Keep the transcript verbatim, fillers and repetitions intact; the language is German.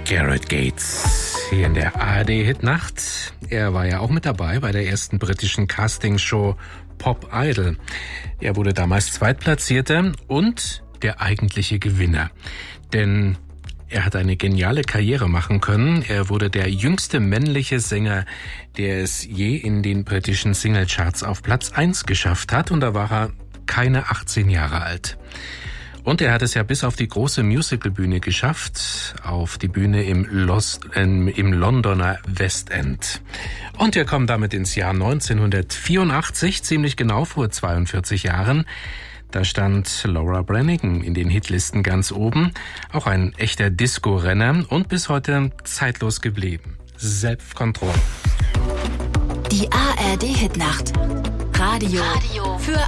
Gareth Gates hier in der A R D-Hitnacht. Er war ja auch mit dabei bei der ersten britischen Castingshow Pop Idol. Er wurde damals Zweitplatzierter und der eigentliche Gewinner. Denn er hat eine geniale Karriere machen können. Er wurde der jüngste männliche Sänger, der es je in den britischen Singlecharts auf Platz eins geschafft hat. Und da war er keine achtzehn Jahre alt. Und er hat es ja bis auf die große Musicalbühne geschafft, auf die Bühne im, Los, äh, im Londoner West End. Und er kommt damit ins Jahr neunzehnhundertvierundachtzig, ziemlich genau vor zweiundvierzig Jahren. Da stand Laura Branigan in den Hitlisten ganz oben, auch ein echter Disco-Renner und bis heute zeitlos geblieben. Self-Control. Die A R D-Hitnacht. Radio, Radio für